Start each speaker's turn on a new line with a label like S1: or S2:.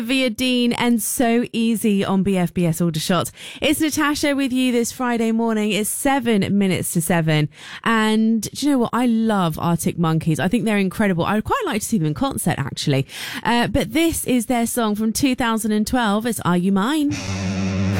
S1: Via Dean and So Easy on BFBS Aldershot. It's Natasha with you this Friday morning. It's 7 minutes to 7. And do you know what? I love Arctic Monkeys. I think they're incredible. I would quite like to see them in concert, actually. But this is their song from 2012. It's Are You Mine?